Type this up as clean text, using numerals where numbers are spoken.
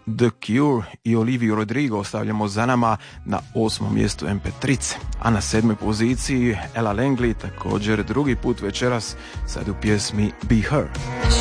The Cure i Olivia Rodrigo ostavljamo za nama na 8. mjestu MP3, a na 7. poziciji Ella Langley, također drugi put večeras, sad u pjesmi Be Her.